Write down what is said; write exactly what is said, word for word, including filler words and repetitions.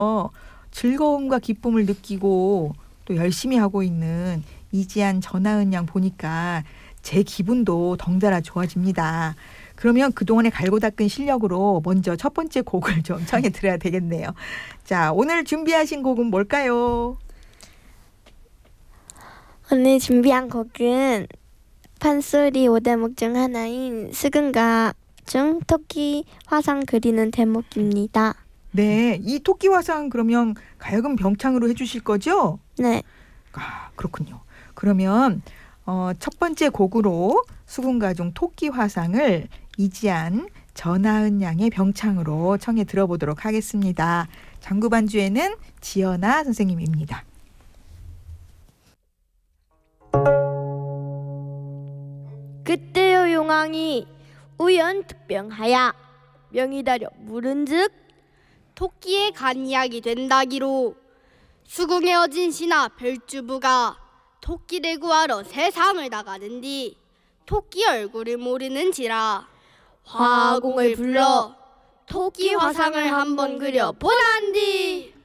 즐거움과 기쁨을 느끼고 또 열심히 하고 있는 이지안, 전하은 양 보니까 제 기분도 덩달아 좋아집니다. 그러면 그동안에 갈고 닦은 실력으로 먼저 첫 번째 곡을 좀 청해 드려야 되겠네요. 자, 오늘 준비하신 곡은 뭘까요? 오늘 준비한 곡은 판소리 오 대목 중 하나인 수근가 중 토끼 화상 그리는 대목입니다. 네, 이 토끼 화상 그러면 가야금 병창으로 해주실 거죠? 네. 아, 그렇군요. 그러면 어, 첫 번째 곡으로 수군가 중 토끼 화상을 이지안, 전하은 양의 병창으로 청해 들어보도록 하겠습니다. 장구 반주에는 지연아 선생님입니다. 그때요 용왕이 우연특병하야 명이다려 물은즉 토끼의 간이약이 된다기로 수궁에 어진 신하 별주부가 토끼를 구하러 세상을 나가는디 토끼 얼굴을 모르는지라 화공을 불러 토끼 화상을 한번 그려 보란디.